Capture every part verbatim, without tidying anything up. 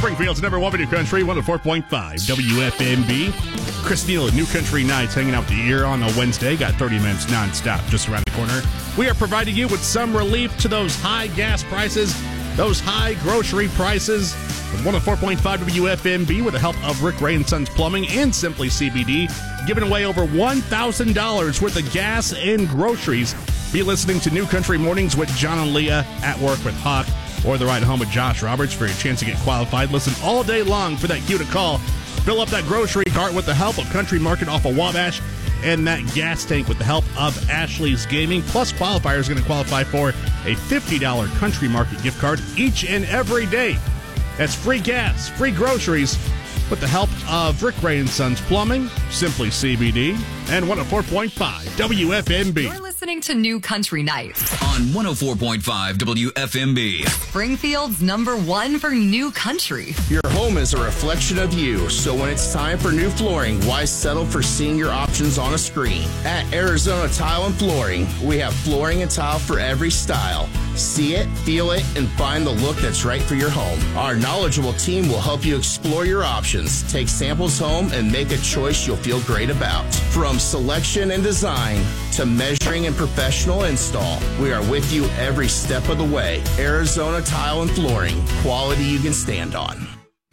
Springfield's number one New Country, one oh four point five W F M B. Chris Neal at New Country Nights hanging out with you here on a Wednesday. Got thirty minutes nonstop just around the corner. We are providing you with some relief to those high gas prices, those high grocery prices. With one oh four point five W F M B with the help of Rick Ray and Sons Plumbing and Simply C B D, giving away over one thousand dollars worth of gas and groceries. Be listening to New Country Mornings with John and Leah, At Work with Hawk, or The Ride Home with Josh Roberts for your chance to get qualified. Listen all day long for that cue to call. Fill up that grocery cart with the help of Country Market off of Wabash, and that gas tank with the help of Ashley's Gaming. Plus, qualifiers going to qualify for a fifty dollars Country Market gift card each and every day. That's free gas, free groceries, with the help of Rick Ray and Sons Plumbing, Simply C B D, and one oh four point five W F M B. You're listening to New Country Nights on one oh four point five W F M B. Springfield's number one for new country. Your home is a reflection of you, so when it's time for new flooring, why settle for seeing your options on a screen? At Arizona Tile and Flooring, we have flooring and tile for every style. See it, feel it, and find the look that's right for your home. Our knowledgeable team will help you explore your options, take samples home, and make a choice you'll feel great about. From selection and design to measuring and professional install, we are with you every step of the way. Arizona Tile and Flooring, quality you can stand on.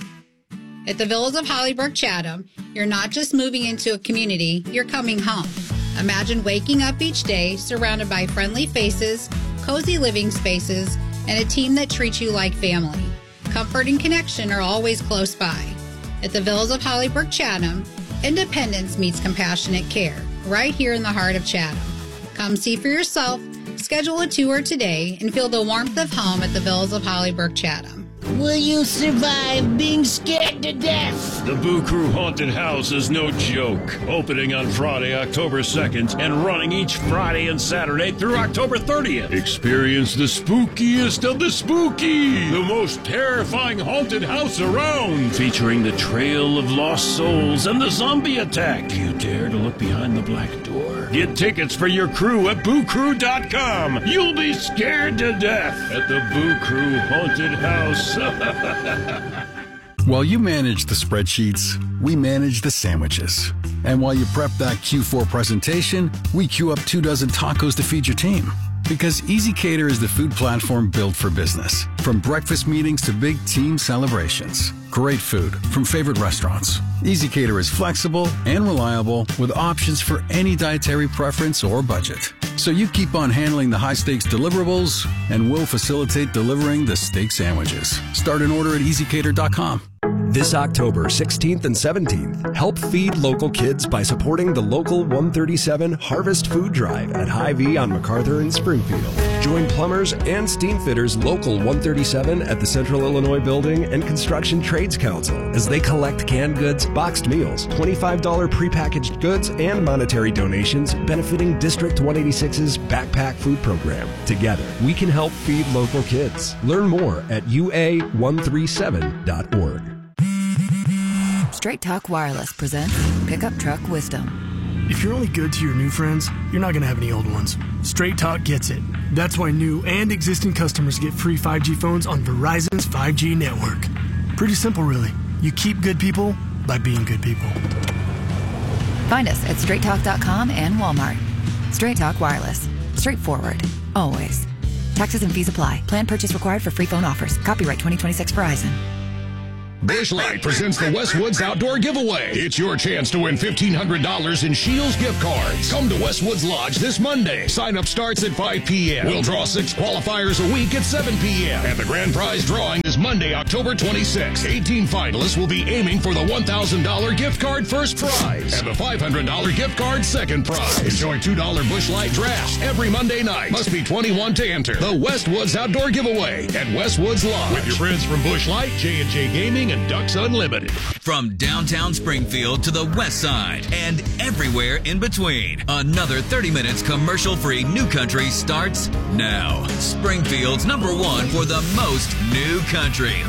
At the Villas of Hollybrook Chatham, you're not just moving into a community, you're coming home. Imagine waking up each day surrounded by friendly faces, cozy living spaces, and a team that treats you like family. Comfort and connection are always close by. At the Villas of Hollybrook Chatham, independence meets compassionate care, right here in the heart of Chatham. Come see for yourself, schedule a tour today, and feel the warmth of home at the Villas of Hollybrook Chatham. Will you survive being scared to death? The Boo Crew Haunted House is no joke. Opening on Friday, October second, and running each Friday and Saturday through October thirtieth. Experience the spookiest of the spooky. The most terrifying haunted house around. Featuring the Trail of Lost Souls and the Zombie Attack. Do you dare to look behind the black door? Get tickets for your crew at boo crew dot com. You'll be scared to death at the Boo Crew Haunted House. While you manage the spreadsheets, we manage the sandwiches. And while you prep that Q four presentation, we queue up two dozen tacos to feed your team. Because ezCater is the food platform built for business. From breakfast meetings to big team celebrations. Great food from favorite restaurants. ezCater is flexible and reliable with options for any dietary preference or budget. So you keep on handling the high-stakes deliverables, and we'll facilitate delivering the steak sandwiches. Start an order at easy cater dot com. This October sixteenth and seventeenth, help feed local kids by supporting the local one thirty-seven Harvest Food Drive at Hy-Vee on MacArthur in Springfield. Join plumbers and steam fitters local one thirty-seven at the Central Illinois Building and Construction Trades Council as they collect canned goods, boxed meals, twenty-five dollars prepackaged goods, and monetary donations benefiting District one eighty-six's Backpack Food Program. Together, we can help feed local kids. Learn more at U A one thirty-seven dot org. Straight Talk Wireless presents Pickup Truck Wisdom. If you're only good to your new friends, you're not going to have any old ones. Straight Talk gets it. That's why new and existing customers get free five G phones on Verizon's five G network. Pretty simple, really. You keep good people by being good people. Find us at straight talk dot com and Walmart. Straight Talk Wireless. Straightforward. Always. Taxes and fees apply. Plan purchase required for free phone offers. Copyright twenty twenty-six Verizon. Busch Light presents the Westwoods Outdoor Giveaway. It's your chance to win fifteen hundred dollars in Shields gift cards. Come to Westwoods Lodge this Monday. Sign-up starts at five p.m. We'll draw six qualifiers a week at seven p.m. And the grand prize drawing is Monday, October twenty-sixth. eighteen finalists will be aiming for the one thousand dollars gift card first prize and the five hundred dollars gift card second prize. Enjoy two dollars Busch Light drafts every Monday night. Must be twenty-one to enter. The Westwoods Outdoor Giveaway at Westwoods Lodge. With your friends from Busch Light, J and J Gaming, and Ducks Unlimited. From downtown Springfield to the west side and everywhere in between. Another thirty minutes commercial-free New Country starts now. Springfield's number one for the most new country.